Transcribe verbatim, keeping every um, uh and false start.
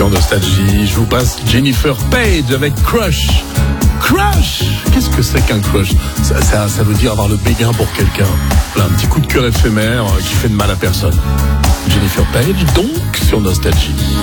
Sur Nostalgie, je vous passe Jennifer Page avec Crush. Crush! Qu'est-ce que c'est qu'un crush? ça, ça, ça veut dire avoir le béguin pour quelqu'un. Voilà, un petit coup de cœur éphémère qui fait de mal à personne. Jennifer Page, donc, sur Nostalgie.